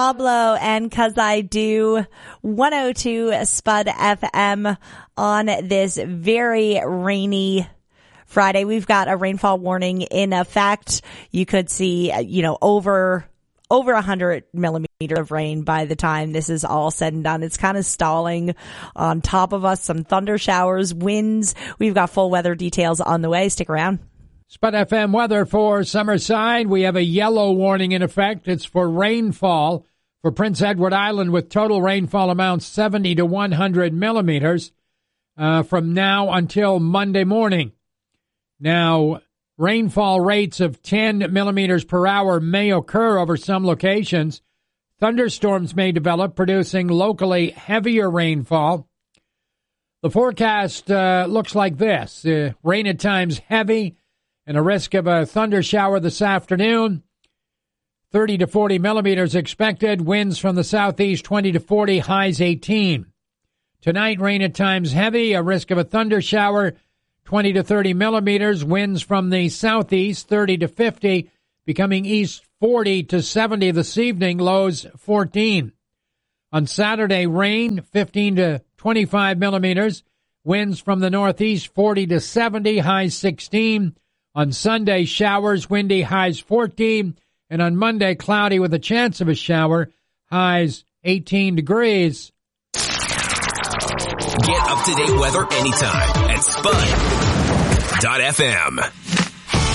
Pablo and 'Cause I Do, 102 Spud FM on this very rainy Friday. We've got a rainfall warning in effect. You could see, over 100 millimeters of rain by the time this is all said and done. It's kind of stalling on top of us. Some thunder showers, winds. We've got full weather details on the way. Stick around. Spud FM weather for Summerside. We have a yellow warning in effect. It's for rainfall for Prince Edward Island with total rainfall amounts 70 to 100 millimeters from now until Monday morning. Now, rainfall rates of 10 millimeters per hour may occur over some locations. Thunderstorms may develop, producing locally heavier rainfall. The forecast looks like this. Rain at times heavy and a risk of a thunder shower this afternoon. 30 to 40 millimeters expected. Winds from the southeast 20 to 40, highs 18. Tonight, rain at times heavy, a risk of a thunder shower, 20 to 30 millimeters. Winds from the southeast 30 to 50, becoming east 40 to 70 this evening, lows 14. On Saturday, rain 15 to 25 millimeters. Winds from the northeast 40 to 70, highs 16. On Sunday, showers, windy, highs 14. And on Monday, cloudy with a chance of a shower, highs 18 degrees. Get up-to-date weather anytime at Spud.fm.